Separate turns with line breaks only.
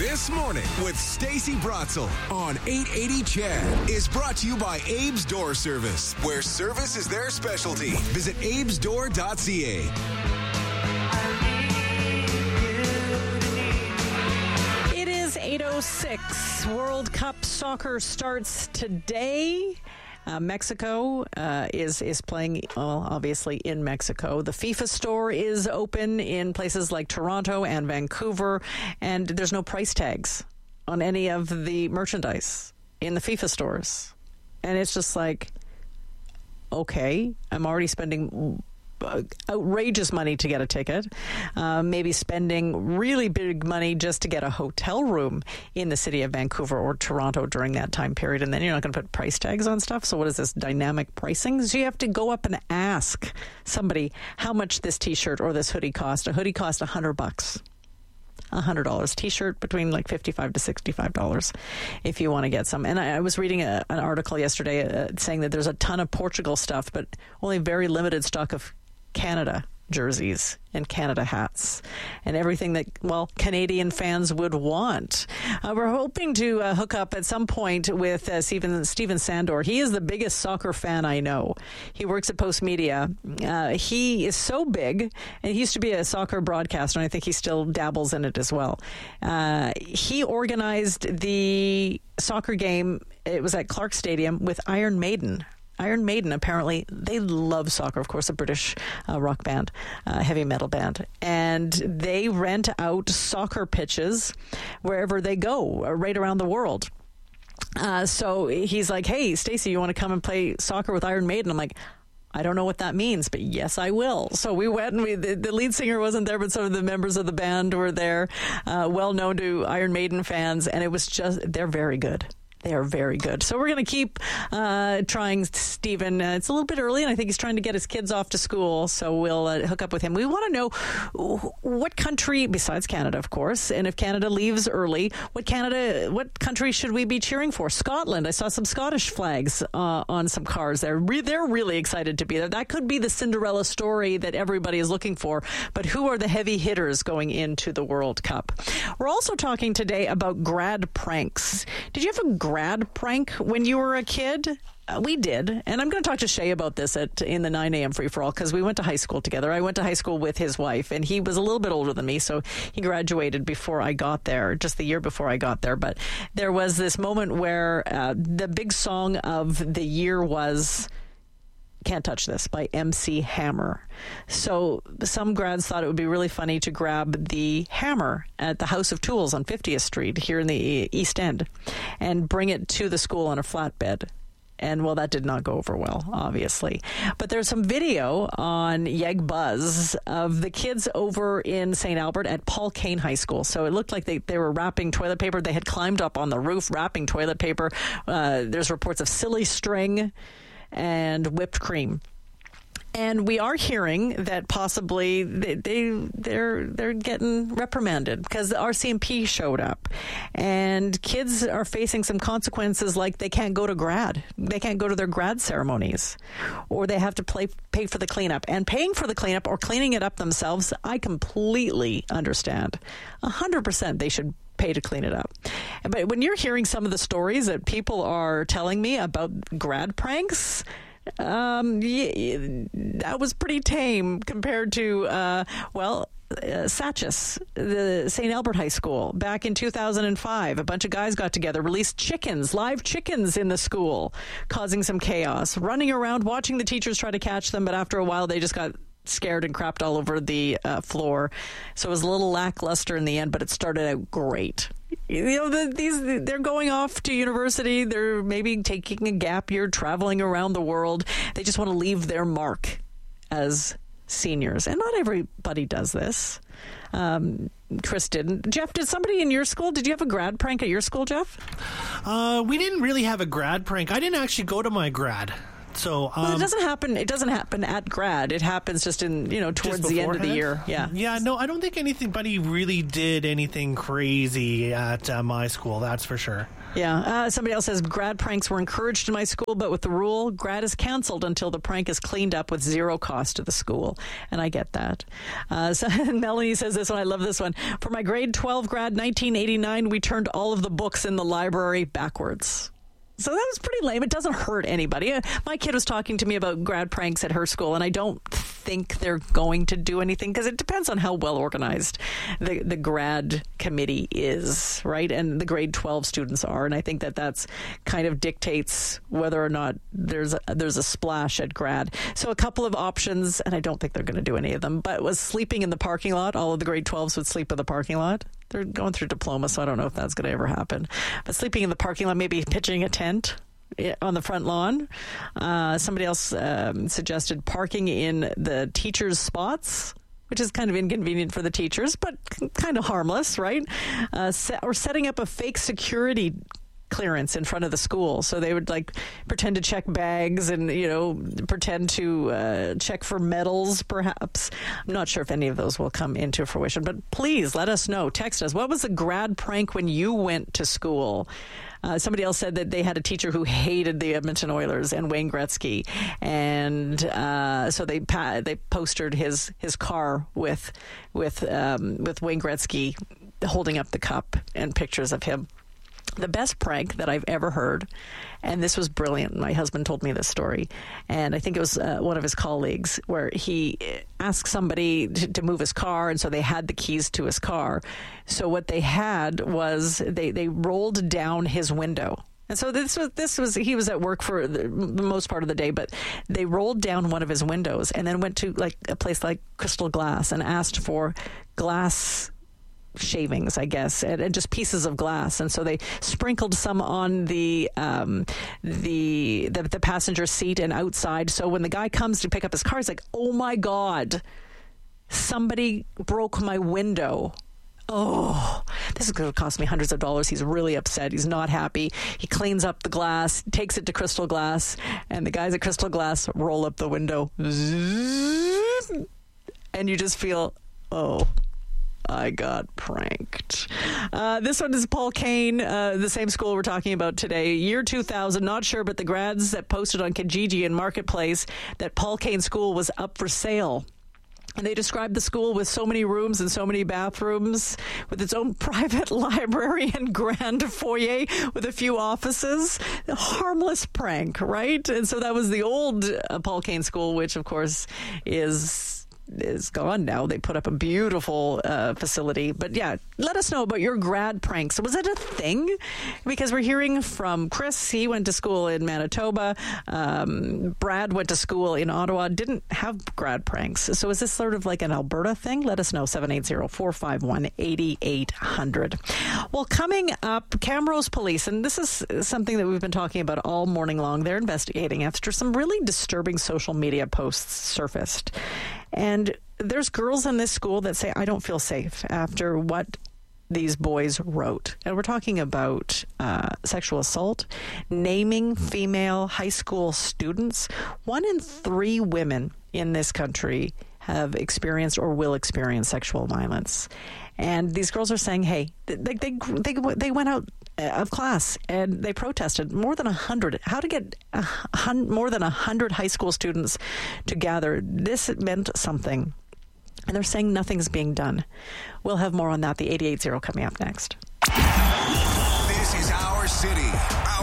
This Morning with Stacey Bratzel on 880 CHED is brought to you by Abe's Door Service, where service is their specialty. Visit abesdoor.ca.
It is 8:06. World Cup soccer starts today. Mexico is playing, well, obviously in Mexico. The FIFA store is open in places like Toronto and Vancouver, and there's no price tags on any of the merchandise in the FIFA stores. And it's just like, okay, I'm already spending outrageous money to get a ticket, maybe spending really big money just to get a hotel room in the city of Vancouver or Toronto during that time period, and then you're not going to put price tags on stuff. So what is this, dynamic pricing? So you have to go up and ask somebody how much this t-shirt or this hoodie cost. A hoodie cost $100. $100. T-shirt between like $55 to $65 if you want to get some. And I was reading an article yesterday saying that there's a ton of Portugal stuff, but only very limited stock of Canada jerseys and Canada hats and everything that, well, Canadian fans would want. We're hoping to hook up at some point with Steven Sandor. He is the biggest soccer fan I know. He works at Post Media. He is so big, and he used to be a soccer broadcaster, and I think he still dabbles in it as well. He organized the soccer game. It was at Clark Stadium with Iron Maiden. Iron Maiden, apparently, they love soccer, of course, a British rock band, heavy metal band. And they rent out soccer pitches wherever they go, right around the world. So he's like, hey, Stacey, you want to come and play soccer with Iron Maiden? I'm like, I don't know what that means, but yes, I will. So we went, and the lead singer wasn't there, but some of the members of the band were there, well known to Iron Maiden fans, and it was just, they're very good. They are very good. So we're going to keep trying Stephen. It's a little bit early, and I think he's trying to get his kids off to school, so we'll hook up with him. We want to know what country, besides Canada, of course, and if Canada leaves early, what country should we be cheering for? Scotland. I saw some Scottish flags on some cars there. They're really excited to be there. That could be the Cinderella story that everybody is looking for, but who are the heavy hitters going into the World Cup? We're also talking today about grad pranks. Did you have a grad prank when you were a kid? We did. And I'm going to talk to Shay about this in the 9 a.m. free-for-all because we went to high school together. I went to high school with his wife, and he was a little bit older than me, so he graduated before I got there, just the year before I got there. But there was this moment where the big song of the year was Can't Touch This by MC Hammer. So some grads thought it would be really funny to grab the hammer at the House of Tools on 50th Street here in the East End and bring it to the school on a flatbed. And, well, that did not go over well, obviously. But there's some video on Yeg Buzz of the kids over in St. Albert at Paul Kane High School. So it looked like they were wrapping toilet paper. They had climbed up on the roof wrapping toilet paper. There's reports of silly string and whipped cream. And we are hearing that possibly they're getting reprimanded because the RCMP showed up, and kids are facing some consequences, like they can't go to their grad ceremonies, or they have to pay for the cleanup. And paying for the cleanup or cleaning it up themselves, I completely understand. 100% they should pay to clean it up. But when you're hearing some of the stories that people are telling me about grad pranks, that was pretty tame compared to, Satchis, the St. Albert High School. Back in 2005, a bunch of guys got together, released live chickens in the school, causing some chaos, running around, watching the teachers try to catch them, but after a while they just got scared and crapped all over the floor. So it was a little lackluster in the end, but it started out great. They're going off to university. They're maybe taking a gap year, traveling around the world. They just want to leave their mark as seniors. And not everybody does this. Chris didn't. Jeff, did somebody in your school, did you have a grad prank at your school, Jeff?
We didn't really have a grad prank. I didn't actually go to my grad. So
well, it doesn't happen. It doesn't happen at grad. It happens just in towards the end of the year. Yeah.
No, I don't think anybody really did anything crazy at my school. That's for sure.
Yeah. Somebody else says grad pranks were encouraged in my school, but with the rule, grad is canceled until the prank is cleaned up with zero cost to the school. And I get that. So Melanie says this one. I love this one. For my grade 12 grad, 1989, we turned all of the books in the library backwards. So that was pretty lame. It doesn't hurt anybody. My kid was talking to me about grad pranks at her school, and I don't think they're going to do anything because it depends on how well organized the grad committee is, right? And the grade 12 students are. And I think that's kind of dictates whether or not there's a splash at grad. So a couple of options, and I don't think they're going to do any of them, but was sleeping in the parking lot. All of the grade 12s would sleep in the parking lot. They're going through diploma, so I don't know if that's going to ever happen. But sleeping in the parking lot, maybe pitching a tent on the front lawn. Somebody else suggested parking in the teachers' spots, which is kind of inconvenient for the teachers, but kind of harmless, right? Or setting up a fake security clearance in front of the school. So they would pretend to check bags and, pretend to check for medals, perhaps. I'm not sure if any of those will come into fruition, but please let us know. Text us. What was a grad prank when you went to school? Somebody else said that they had a teacher who hated the Edmonton Oilers and Wayne Gretzky, and so they postered his car with Wayne Gretzky holding up the cup and pictures of him. The best prank that I've ever heard, and this was brilliant. My husband told me this story, and I think it was one of his colleagues where he asked somebody to move his car, and so they had the keys to his car. So what they had was they rolled down his window. And so this was he was at work for the most part of the day, but they rolled down one of his windows and then went to a place like Crystal Glass and asked for glass shavings, I guess, and just pieces of glass. And so they sprinkled some on the passenger seat and outside. So when the guy comes to pick up his car, he's like, "Oh my God, somebody broke my window. Oh, this is going to cost me hundreds of dollars." He's really upset. He's not happy. He cleans up the glass, takes it to Crystal Glass, and the guys at Crystal Glass roll up the window. And you just feel, oh, I got pranked. This one is Paul Kane, the same school we're talking about today. Year 2000, not sure, but the grads that posted on Kijiji and Marketplace that Paul Kane School was up for sale. And they described the school with so many rooms and so many bathrooms, with its own private library and grand foyer with a few offices. A harmless prank, right? And so that was the old Paul Kane School, which, of course, is gone now. They put up a beautiful facility. But yeah, let us know about your grad pranks. Was it a thing? Because we're hearing from Chris. He went to school in Manitoba. Brad went to school in Ottawa. Didn't have grad pranks. So is this sort of like an Alberta thing? Let us know. 780-451-8800. Well, coming up, Camrose Police, and this is something that we've been talking about all morning long. They're investigating after some really disturbing social media posts surfaced. And there's girls in this school that say, I don't feel safe after what these boys wrote. And we're talking about sexual assault, naming female high school students. 1 in 3 women in this country have experienced or will experience sexual violence. And these girls are saying, hey, they went out of class and they protested. More than 100. How to get more than 100 high school students to gather. This meant something. And they're saying nothing's being done. We'll have more on that. The 88.0 coming up next.
This is our city.